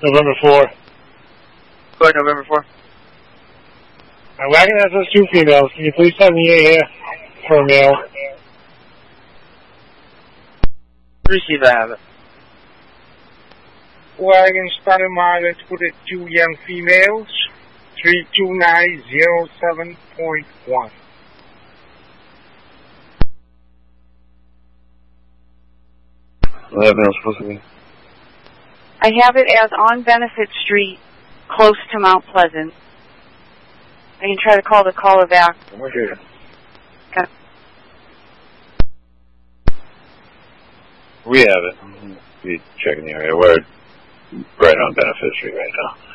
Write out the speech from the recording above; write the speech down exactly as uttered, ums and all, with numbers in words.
November fourth. Go ahead, November fourth. My wagon has those two females. Can you please send me a here for a male? Receive, I have it. Wagon starting mileage for the two young females, three two nine zero seven point one. What happened was supposed to be? I have it as on Benefit Street, close to Mount Pleasant. I can try to call the caller back. Okay. Okay. We have it. We checking the area. We're right on Benefit Street right now.